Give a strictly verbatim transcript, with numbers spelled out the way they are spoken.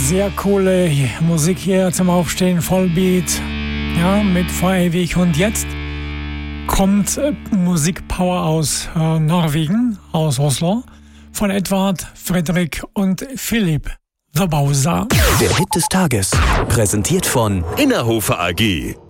Sehr coole Musik hier zum Aufstehen, Vollbeat, ja, mit Vor ewig. Und jetzt kommt Musikpower aus äh, Norwegen, aus Oslo, von Edvard, Fredrik und Philipp, The Bowser. Der Hit des Tages, präsentiert von Innerhofer A G.